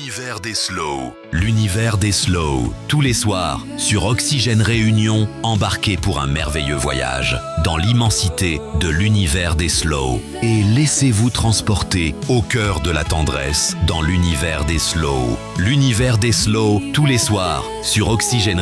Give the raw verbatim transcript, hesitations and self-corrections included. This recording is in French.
L'univers des slow. L'univers des slow. Tous les soirs, sur Oxygène Réunion, embarquez pour un merveilleux voyage dans l'immensité de l'univers des slow. Et laissez-vous transporter au cœur de la tendresse dans l'univers des slow. L'univers des slow, tous les soirs, sur Oxygène